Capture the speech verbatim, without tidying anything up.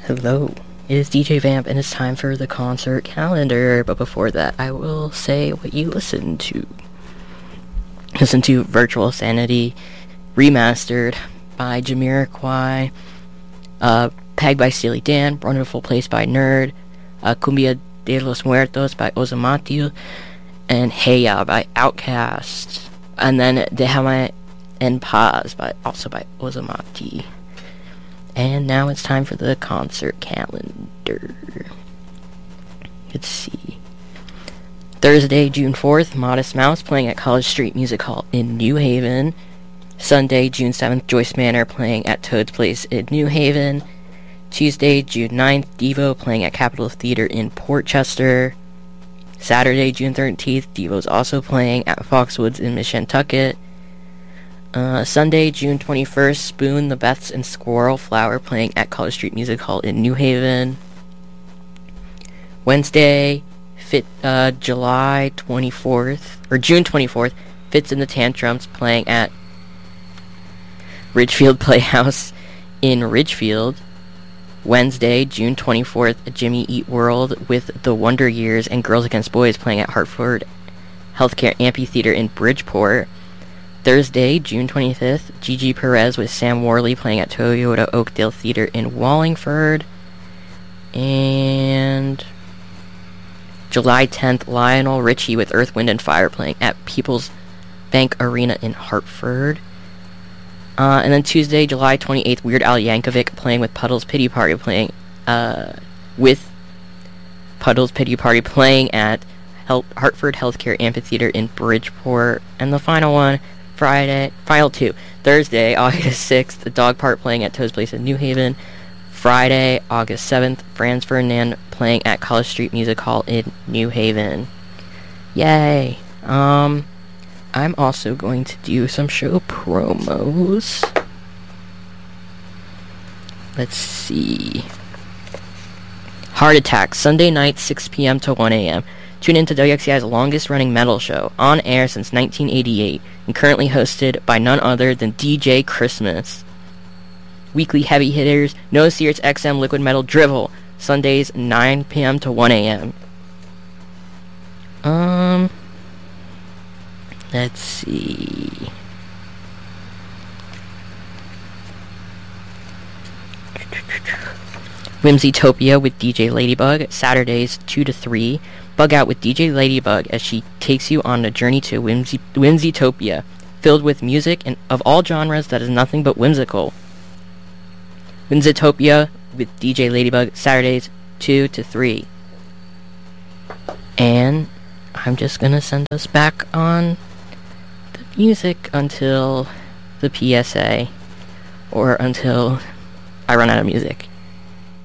Hello, it is D J Vamp and it's time for the concert calendar, but before that I will say what you listened to. Listen to Virtual Sanity Remastered by Jamiroquai, uh, Peg by Steely Dan, Wonderful Place by Nerd, uh, Cumbia de los Muertos by Ozomatio, and Hey Ya by Outkast, and then Déjame en Paz by also by Ozomati. And now it's time for the concert calendar. Let's see. Thursday, June fourth, Modest Mouse playing at College Street Music Hall in New Haven. Sunday, June seventh, Joyce Manor playing at Toad's Place in New Haven. Tuesday, June ninth, Devo playing at Capitol Theater in Port Chester. Saturday, June thirteenth, Devo's also playing at Foxwoods in Mishantucket. Uh, Sunday, June twenty-first, Spoon, The Beths, and Squirrel Flower playing at College Street Music Hall in New Haven. Wednesday, Fit, uh, July twenty-fourth, or June twenty-fourth, Fits and the Tantrums playing at Ridgefield Playhouse in Ridgefield. Wednesday, June twenty-fourth, Jimmy Eat World with The Wonder Years and Girls Against Boys playing at Hartford Healthcare Amphitheater in Bridgeport. Thursday, June twenty-fifth, Gigi Perez with Sam Worley playing at Toyota Oakdale Theater in Wallingford. And July tenth, Lionel Richie with Earth, Wind, and Fire playing at People's Bank Arena in Hartford. Uh, and then Tuesday, July twenty-eighth, Weird Al Yankovic playing with Puddle's Pity Party playing, uh, with Puddle's Pity Party playing at Hel- Hartford Healthcare Amphitheater in Bridgeport. And the final one, Friday, final two, Thursday, August sixth, the Dog Park playing at Toad's Place in New Haven. Friday, August seventh, Franz Ferdinand playing at College Street Music Hall in New Haven. Yay! Um, I'm also going to do some show promos. Let's see. Heart Attack, Sunday night, six p.m. to one a.m. Tune in to W X C I's longest-running metal show, on air since nineteen eighty-eight, and currently hosted by none other than D J Christmas. Weekly heavy hitters, No Sears X M Liquid Metal Drivel, Sundays, nine p.m. to one a.m. Um, let's see. Whimsytopia with D J Ladybug, Saturdays, two to three. Bug out with D J Ladybug as she takes you on a journey to Whimsy- Whimsytopia, filled with music and of all genres that is nothing but whimsical. Whimsytopia with D J Ladybug, Saturdays, two to three. And I'm just gonna send us back on the music until the P S A, or until I run out of music.